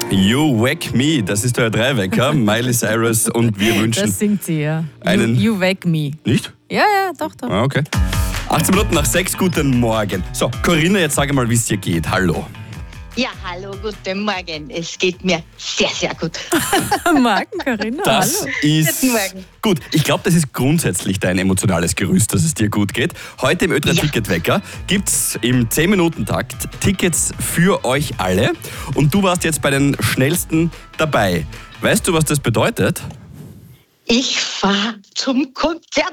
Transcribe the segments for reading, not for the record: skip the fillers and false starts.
You Wake Me, das ist der Dreiwecker, Miley Cyrus, und wir wünschen Das singt sie, ja. einen... You Wake Me. Nicht? Ja, ja, doch. Ah, okay. 18 Minuten nach 6, guten Morgen. So, Corinna, jetzt sag mal, wie es dir geht. Hallo. Ja, hallo, guten Morgen. Es geht mir sehr, sehr gut. Morgen, Corinna. Das Hallo. ist Guten Morgen. gut. Ich glaube, das ist grundsätzlich dein emotionales Gerüst, dass es dir gut geht. Heute im Ö3 Ticketwecker gibt es im 10-Minuten-Takt Tickets für euch alle. Und du warst jetzt bei den schnellsten dabei. Weißt du, was das bedeutet? Ich fahre zum Konzert.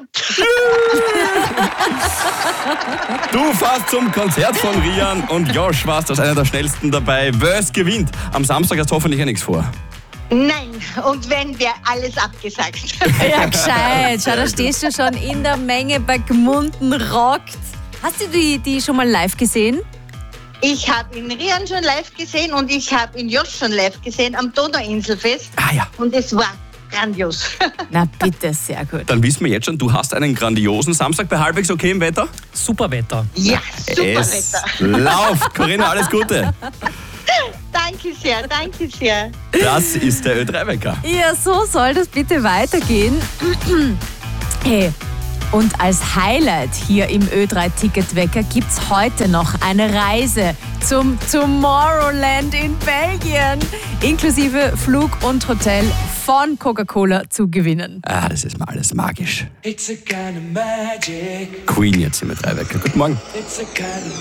Du fährst zum Konzert von Rian und Josh warst als einer der schnellsten dabei. Wer gewinnt? Am Samstag hast du hoffentlich ja nichts vor. Nein, und wenn, wäre alles abgesagt. Ja, gescheit. Schau, da stehst du schon in der Menge bei Gmunden rockt. Hast du die schon mal live gesehen? Ich habe ihn Rian schon live gesehen und ich habe ihn Josh schon live gesehen am Donauinselfest. Ah ja. Und es war grandios. Na bitte, sehr gut. Dann wissen wir jetzt schon, du hast einen grandiosen Samstag bei halbwegs okayem Wetter. Super Wetter. Ja, super Es Wetter. läuft. Corinna, alles Gute. Danke sehr, danke sehr. Das ist der Ö3-Wecker. Ja, so soll das bitte weitergehen. Hey, und als Highlight hier im Ö3-Ticketwecker gibt es heute noch eine Reise zum Tomorrowland in Belgien, inklusive Flug und Hotel von Coca-Cola zu gewinnen. Ah, das ist mal alles magisch. It's a kind of magic. Queen jetzt im Ö3-Wecker. Guten Morgen. It's a kind of